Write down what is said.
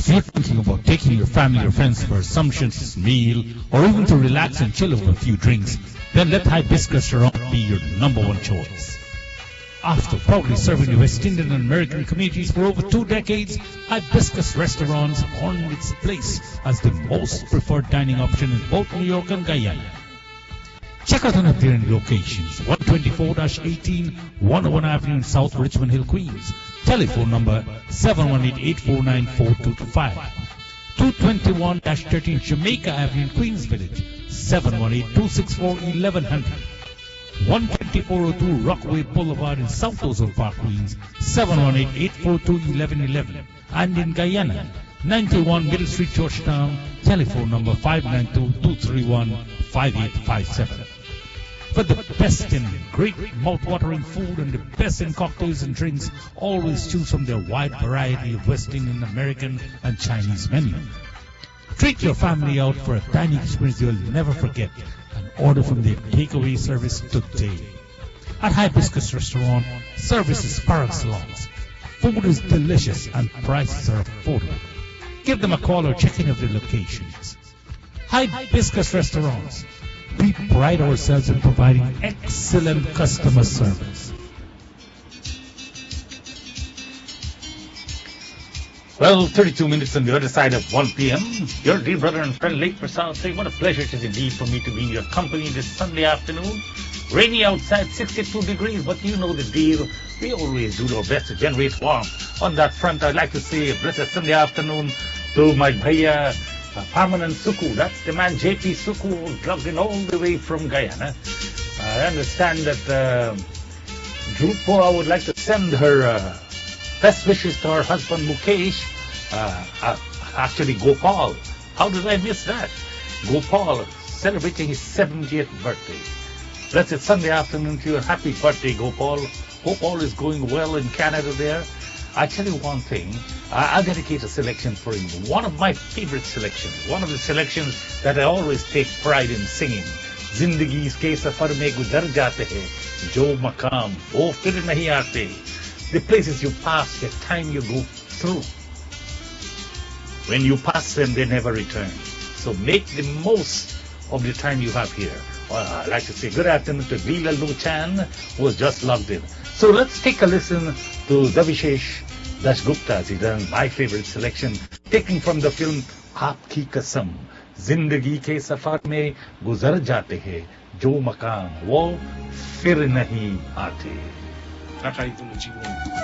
If you're thinking about taking your family or friends for a sumptuous meal, or even to relax and chill over a few drinks, then let Hibiscus Restaurant be your number one choice. After proudly serving the West Indian and American communities for over 2 decades, Hibiscus Restaurants have earned its place as the most preferred dining option in both New York and Guyana. Check out one of their locations, 124-18 101 Avenue in South Richmond Hill, Queens. Telephone number 718-849-4225. 221-13 Jamaica Avenue in Queens Village, 718-264-1100. 12402 Rockaway Boulevard in South Ozone Park, Queens, 718-842-1111. And in Guyana, 91 Middle Street, Georgetown, telephone number 592-231-5857. For the best in great mouth-watering food and the best in cocktails and drinks, always choose from their wide variety of West Indian, American, and Chinese menu. Treat your family out for a dining experience you'll never forget and order from their takeaway service today. At Hibiscus Restaurant, service is par excellence. Food is delicious and prices are affordable. Give them a call or check in of their locations. Hibiscus Restaurants. We pride ourselves in providing excellent customer service. Well, 32 minutes on the other side of 1 p.m. Your dear brother and friend Lake Prasad saying what a pleasure it is indeed for me to be in your company this Sunday afternoon. Rainy outside, 62 degrees, but you know the deal. We always do our best to generate warmth. On that front, I'd like to say a blessed Sunday afternoon to my bhaiya, Permanent Suku. That's the man JP Suku, plugged in all the way from Guyana. I understand that Drupo would like to send her best wishes to her husband Mukesh. Actually, Gopal. How did I miss that? Gopal celebrating his 70th birthday. Blessed Sunday afternoon to you. Happy birthday, Gopal. Hope all is going well in Canada there. I tell you one thing, I'll dedicate a selection for him. One of my favorite selections, one of the selections that I always take pride in singing. Zindagi ke safar mein guzar jate hai, jo maqam wo fir nahi aate. The places you pass, the time you go through. When you pass them, they never return. So make the most of the time you have here. I'd like to say good afternoon to Leela Luchan, who was just logged in. So let's take a listen to Davishesh Dasgupta's, my favorite selection, taken from the film Aapki Kasam. Zindagi ke safar mein guzar jate hai, jo maqam wo fir nahi aate.